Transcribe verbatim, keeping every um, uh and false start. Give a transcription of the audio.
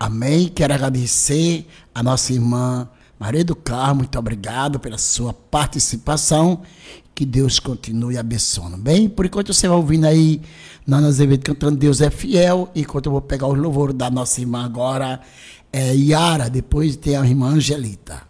Amém. Quero agradecer a nossa irmã Maria do Carmo, muito obrigado pela sua participação. Que Deus continue abençoando. Bem, por enquanto você vai ouvindo aí Nana Azevedo cantando Deus é Fiel, enquanto eu vou pegar o louvor da nossa irmã agora, é, Yara, depois tem a irmã Angelita.